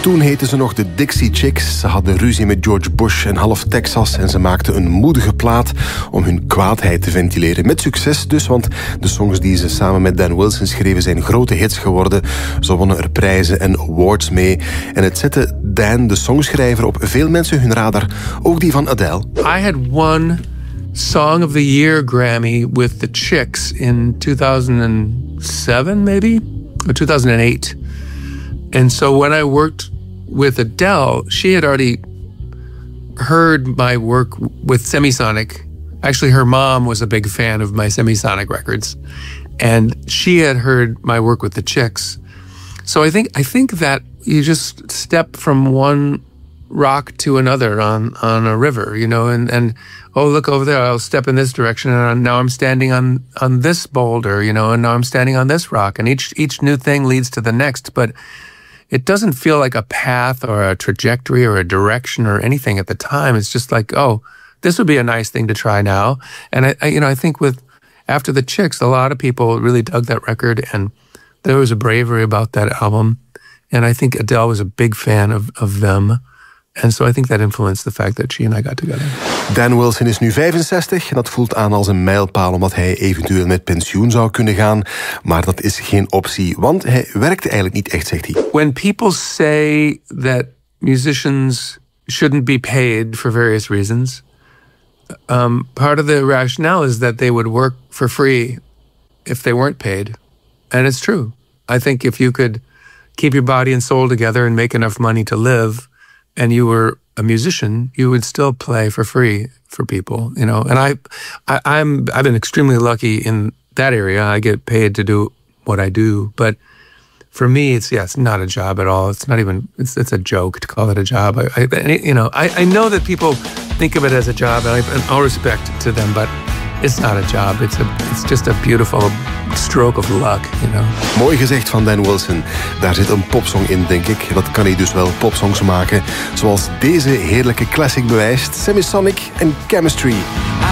Toen heten ze nog de Dixie Chicks. Ze hadden ruzie met George Bush en half Texas en ze maakten een moedige plaat om hun kwaadheid te ventileren. Met succes dus, want de songs die ze samen met Dan Wilson schreven zijn grote hits geworden. Ze wonnen er prijzen en awards mee. En het zette Dan, de songschrijver, op veel mensen hun radar. Ook die van Adele. I had won Song of the Year Grammy with the Chicks in 2007 maybe, or 2008. And so when I worked with Adele, she had already heard my work with Semisonic. Actually, her mom was a big fan of my Semisonic records, and she had heard my work with the Chicks. So I think that you just step from one rock to another on a river, you know, and oh, look over there, I'll step in this direction, and now I'm standing on this boulder, you know, and now I'm standing on this rock, and each new thing leads to the next, but it doesn't feel like a path or a trajectory or a direction or anything at the time. It's just like, oh, this would be a nice thing to try now. And I think after the Chicks, a lot of people really dug that record, and there was a bravery about that album. And I think Adele was a big fan of them. And so I think that influenced the fact that she and I got together. Dan Wilson is nu 65 en dat voelt aan als een mijlpaal omdat hij eventueel met pensioen zou kunnen gaan. Maar dat is geen optie, want hij werkte eigenlijk niet echt, zegt hij. When people say that musicians shouldn't be paid for various reasons, part of the rationale is that they would work for free if they weren't paid. And it's true. I think if you could keep your body and soul together and make enough money to live, and you were a musician, you would still play for free for people, you know. And I've been extremely lucky in that area. I get paid to do what I do, but for me, it's not a job at all. It's not even. It's a joke to call it a job. I know that people think of it as a job, and all respect to them, but it's not a job. It's just a beautiful stroke of luck, you know. Mooi gezegd van Dan Wilson. Daar zit een popsong in, denk ik. Dat kan hij dus wel popsongs maken. Zoals deze heerlijke classic bewijst. Semisonic en Chemistry.